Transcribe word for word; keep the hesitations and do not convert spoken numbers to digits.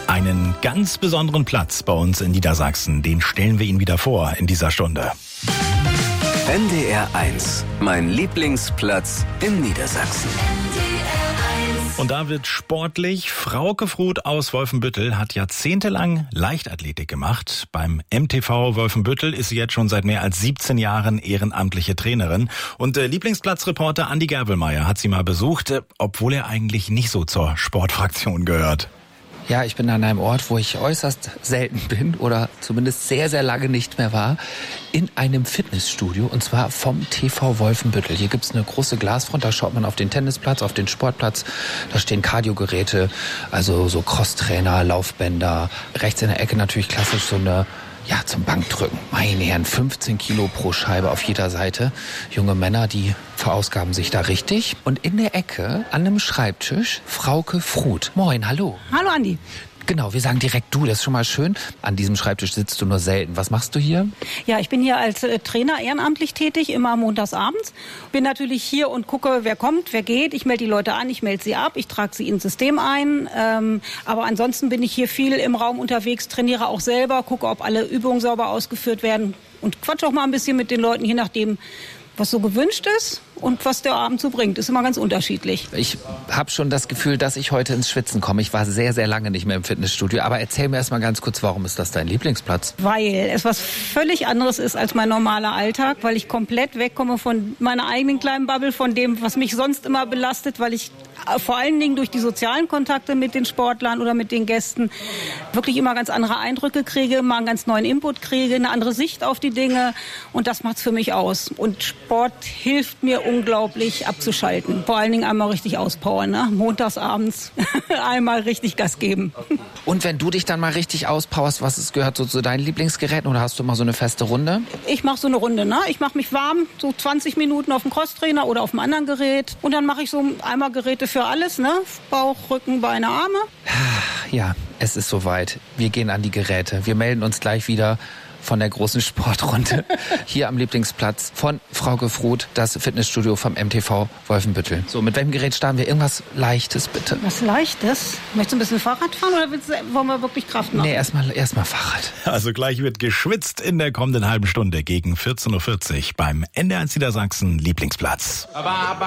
Einen ganz besonderen Platz bei uns in Niedersachsen, den stellen wir Ihnen wieder vor in dieser Stunde. N D R eins, mein Lieblingsplatz in Niedersachsen. Und da wird sportlich. Frauke Fruth aus Wolfenbüttel hat jahrzehntelang Leichtathletik gemacht. Beim M T V Wolfenbüttel ist sie jetzt schon seit mehr als siebzehn Jahren ehrenamtliche Trainerin. Und äh, Lieblingsplatzreporter Andi Gerbelmeier hat sie mal besucht, äh, obwohl er eigentlich nicht so zur Sportfraktion gehört. Ja, ich bin an einem Ort, wo ich äußerst selten bin oder zumindest sehr, sehr lange nicht mehr war, in einem Fitnessstudio, und zwar vom T V Wolfenbüttel. Hier gibt's eine große Glasfront, da schaut man auf den Tennisplatz, auf den Sportplatz, da stehen Kardiogeräte, also so Crosstrainer, Laufbänder. Rechts in der Ecke natürlich klassisch so eine, ja, zum Bankdrücken. Meine Herren, fünfzehn Kilo pro Scheibe auf jeder Seite. Junge Männer, die verausgaben sich da richtig. Und in der Ecke, an einem Schreibtisch, Frauke Fruth. Moin, hallo. Hallo Andi. Genau, wir sagen direkt du, das ist schon mal schön. An diesem Schreibtisch sitzt du nur selten. Was machst du hier? Ja, ich bin hier als äh, Trainer ehrenamtlich tätig, immer montagsabends. Bin natürlich hier und gucke, wer kommt, wer geht. Ich melde die Leute an, ich melde sie ab, ich trage sie ins System ein. Ähm, aber ansonsten bin ich hier viel im Raum unterwegs, trainiere auch selber, gucke, ob alle Übungen sauber ausgeführt werden und quatsche auch mal ein bisschen mit den Leuten, je nachdem, was so gewünscht ist und was der Abend so bringt. Ist immer ganz unterschiedlich. Ich habe schon das Gefühl, dass ich heute ins Schwitzen komme. Ich war sehr, sehr lange nicht mehr im Fitnessstudio. Aber erzähl mir erst mal ganz kurz, warum ist das dein Lieblingsplatz? Weil es was völlig anderes ist als mein normaler Alltag, weil ich komplett wegkomme von meiner eigenen kleinen Bubble, von dem, was mich sonst immer belastet, weil ich vor allen Dingen durch die sozialen Kontakte mit den Sportlern oder mit den Gästen wirklich immer ganz andere Eindrücke kriege, mal einen ganz neuen Input kriege, eine andere Sicht auf die Dinge, und das macht's für mich aus. Und Sport hilft mir unglaublich abzuschalten. Vor allen Dingen einmal richtig auspowern, ne? Montagsabends einmal richtig Gas geben. Und wenn du dich dann mal richtig auspowerst, was ist, gehört so zu deinen Lieblingsgeräten, oder hast du mal so eine feste Runde? Ich mache so eine Runde, ne? Ich mache mich warm, so zwanzig Minuten auf dem Crosstrainer oder auf einem anderen Gerät, und dann mache ich so einmal Geräte für alles, ne? Bauch, Rücken, Beine, Arme. Ja, es ist soweit. Wir gehen an die Geräte. Wir melden uns gleich wieder von der großen Sportrunde hier am Lieblingsplatz von Frauke Fruth, das Fitnessstudio vom M T V Wolfenbüttel. So, mit welchem Gerät starten wir? Irgendwas Leichtes, bitte. Was Leichtes? Möchtest du ein bisschen Fahrrad fahren oder willst du, wollen wir wirklich Kraft machen? Nee, erstmal erst mal Fahrrad. Also gleich wird geschwitzt in der kommenden halben Stunde gegen vierzehn Uhr vierzig beim N D R eins Niedersachsen Lieblingsplatz. Aber, aber